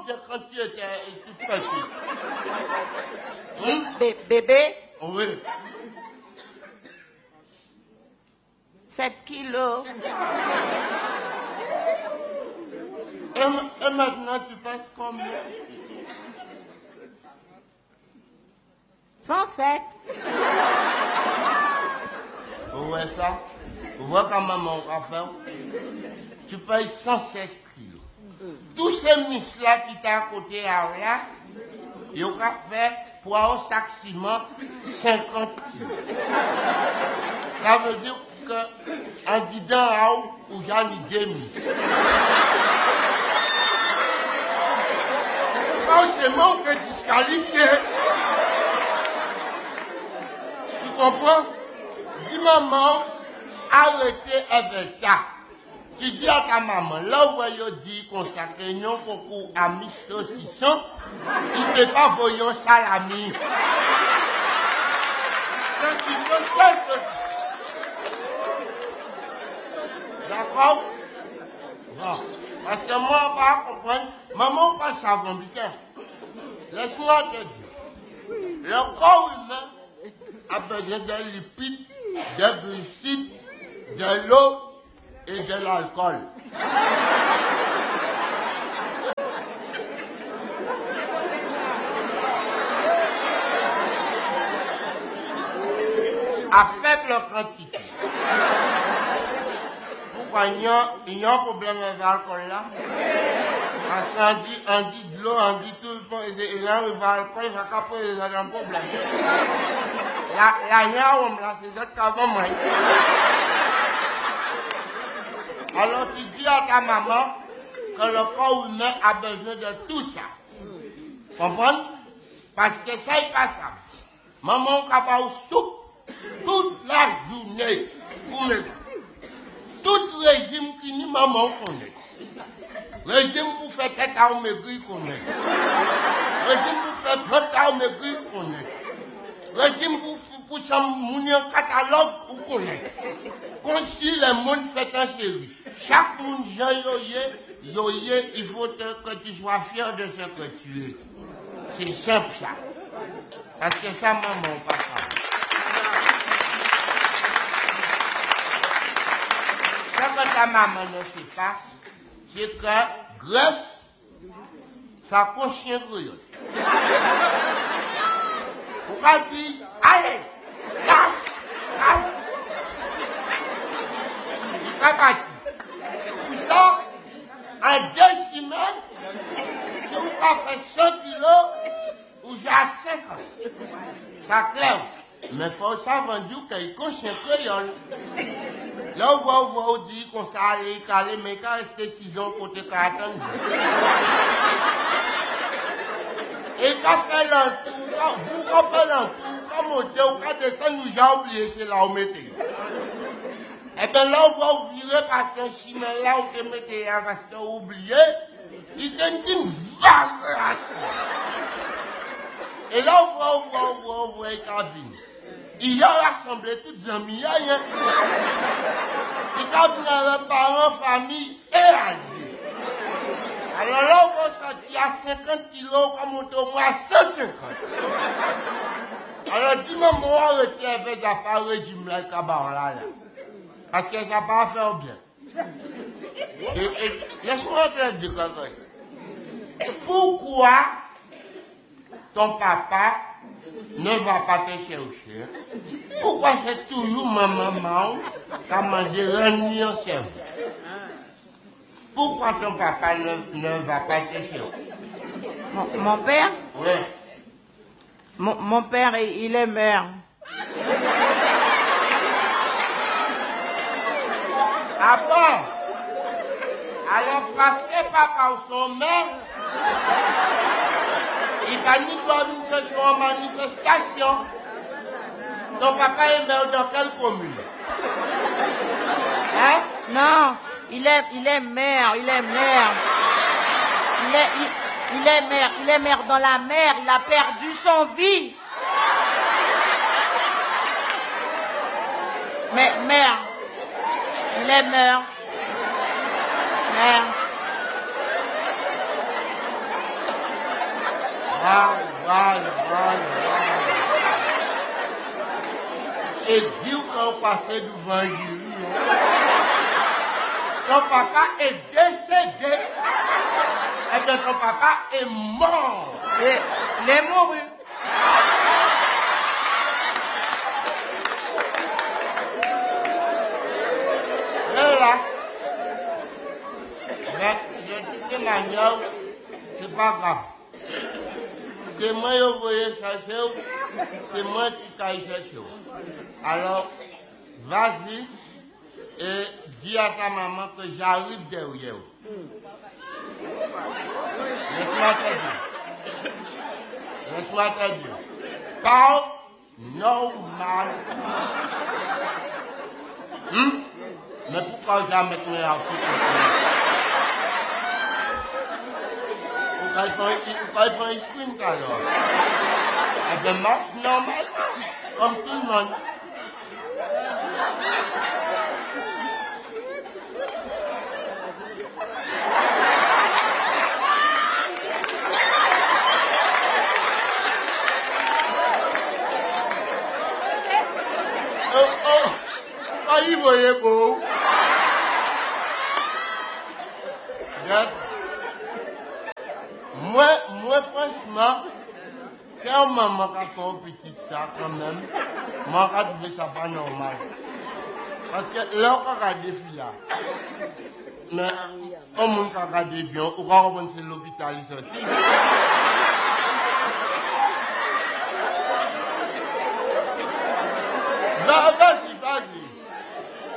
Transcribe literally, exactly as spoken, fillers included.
bien quand tu étais tout petit? Hum? Bé bébé? Oui. sept kilos. Et, et maintenant, tu passes combien? cent sept. Vous voyez ça? Vous voyez quand maman va faire? Tu payes cent sept kilos. Tous ces miss-là qui t'ont à côté là, ils ont fait pour un sac ciment cinquante kilos. Ça veut dire qu'un didin ou j'en ai deux miss. Forcément, on peut disqualifier. Tu comprends? Dis maman, arrêtez avec ça. Tu dis à ta maman, là où elle dit qu'on s'accrénit pour amis saucisson, il ne peut pas voyons salami. D'accord? Bon. Parce que moi, on va comprendre. Maman, pas savon, putain. Laisse-moi te dire. Le corps humain a besoin de lipides, de glucides, de l'eau et de l'alcool. À faible quantité. Pourquoi il y a, il y a un problème avec l'alcool là? Parce qu'on dit, on dit de l'eau, on dit tout le monde, et là, il va l'alcool, il va capoter, il y a un problème. La, la yaoum là, c'est ça qu'avant moi. Alors tu dis à ta maman que le corps humain a besoin de tout ça. Comprends? Parce que ça, il passe ça. Maman, on va au soupe toute la journée pour me. Tout régime qui ni maman connaît. Régime pour faire tête à maigrir connaît. Régime pour faire trente à maigrir connaît. Régime pour pour s'amener un catalogue pour connaître. Quand si le monde fait un série, chaque monde yoye, yoye, il faut que tu sois fier de ce que tu es. C'est simple ça. Parce que ça, maman, papa. Ce que ta maman ne sait pas, c'est que Grèce, ça conscient créole. Pourquoi dit, allez, lâche, lâche. Il est parti. Pour ça, en deux semaines, si vous avez fait cent kilos, ou j'ai cinquante. Ça clair. Mais il faut savoir qu'il conscient créole. Là, on va vous dire qu'on s'est allé caler, mais quand rester six ans côté quarante. Et quand fait l'entour, vous quand fait l'entour, quand montez ou quand descendez, nous j'ai oublié, c'est là où mettez. Et bien là, on va vous virer parce que si mais là où vous mettez, parce que vous oubliez, il y a une vague. Et là, on va, on va, on va, on va, on va, il a rassemblé toutes les amis. Il a les parents, famille et alliés. Alors là, on va sortir à cinquante kilos, on va monter au moins à cent cinquante. Alors dis-moi, moi, arrêtez avec l'affaire régime là, là, là. Parce que ça va pas faire bien. Et, et laisse-moi te dire quelque chose. Pourquoi ton papa ne va pas te chercher? Pourquoi c'est toujours ma maman qui a demandé de au service? Pourquoi ton papa ne, ne va pas te chercher? Mon, mon père? Oui. Mon, mon père, il est maire. Ah bon? Alors parce que papa ou son maire, il va nous donner une session en manifestation. Ton papa est maire dans quelle commune? Hein? Non, il est, il est maire, il est maire. Il est, il, il est maire, il est maire dans la mer, il a perdu son vie. Mais maire, il est maire. Maire. Voilà, voilà, voilà, voilà. Et dire qu'on passait devant Jésus. Ton papa est décédé. Eh bien, ton papa est mort. Et il est mouru. Et là, mais de toute manière, c'est pas grave. C'est moi qui voulais chercher, c'est moi qui t'ai cherché. Alors, vas-y et dis à ta maman que j'arrive derrière. Laisse-moi te dire. Laisse-moi te dire. Parle normal. Hum? Mais pourquoi jamais te mettre en Pourquoi ils font un sprint alors? Eh bien, marche normal, comme tout le monde. Oh, oh, oh, il voyait beau. Moi, moi, franchement, quand maman a fait un petit ça quand même, moi, je trouve ça pas normal. Parce que là, on a regardé là. Mais, on a regardé bien, on va remonter l'hôpital, il sortit. Va, va,